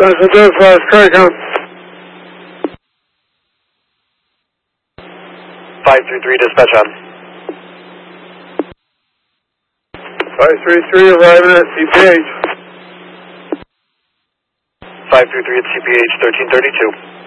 Central Dose Flash, current count. 533 dispatch on. 533 arriving at CPH. 533 at CPH 1332.